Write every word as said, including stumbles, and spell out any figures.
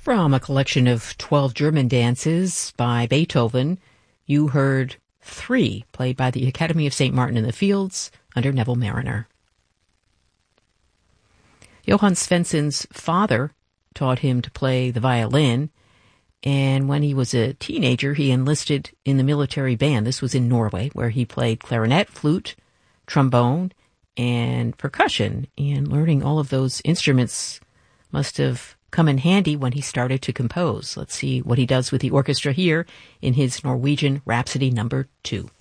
From a collection of twelve German dances by Beethoven, you heard three, played by the Academy of Saint Martin in the Fields under Neville Mariner. Johann Svensson's father taught him to play the violin, and when he was a teenager, he enlisted in the military band. This was in Norway, where he played clarinet, flute, trombone, and percussion. And learning all of those instruments must have come in handy when he started to compose. Let's see what he does with the orchestra here in his Norwegian Rhapsody number two.